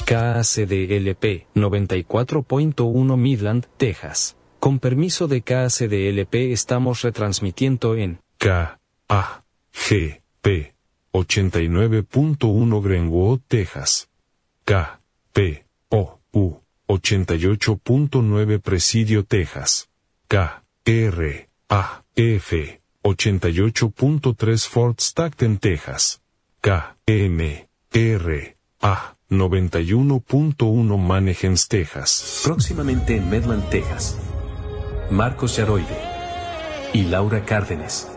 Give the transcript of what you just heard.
KACDLP 94.1 Midland, Texas. Con permiso de KACDLP estamos retransmitiendo en KAGP 89.1 Greenwood, Texas. KPOU 88.9 Presidio, Texas. KRAF 88.3 Fort Stockton, Texas. KMRA 91.1 Mannheim, Texas. Próximamente en Midland, Texas. Marcos Yaroide y Laura Cárdenas.